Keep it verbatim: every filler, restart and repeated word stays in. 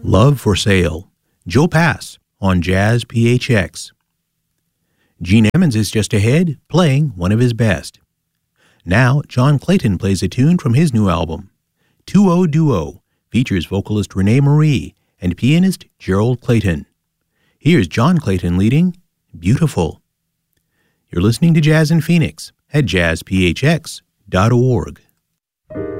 Love for Sale, Joe Pass on Jazz P H X. Gene Emmons is just ahead, playing one of his best. Now, John Clayton plays a tune from his new album. two-oh Duo features vocalist Renee Marie and pianist Gerald Clayton. Here's John Clayton leading Beautiful. You're listening to Jazz in Phoenix at jazz p h x dot org.